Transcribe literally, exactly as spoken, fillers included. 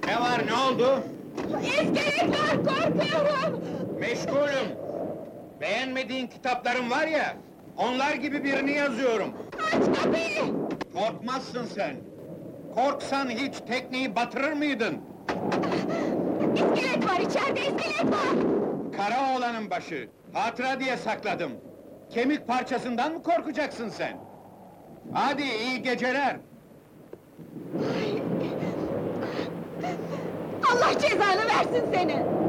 Ne var, ne oldu? İskelet var, korkuyorum! Meşgulüm. Beğenmediğin kitaplarım var ya, onlar gibi birini yazıyorum. Aç kapıyı! Korkmazsın sen. Korksan hiç tekneyi batırır mıydın? İskelet var, içeride iskelet var! Kara oğlanın başı, hatıra diye sakladım. Kemik parçasından mı korkacaksın sen? Hadi, iyi geceler! Allah cezanı versin seni!